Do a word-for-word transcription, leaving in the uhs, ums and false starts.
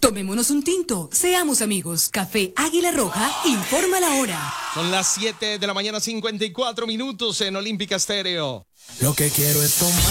Tomémonos un tinto, seamos amigos. Café Águila Roja informa la hora. Son las siete de la mañana, cincuenta y cuatro minutos en Olímpica Estéreo. Lo que quiero es tomar.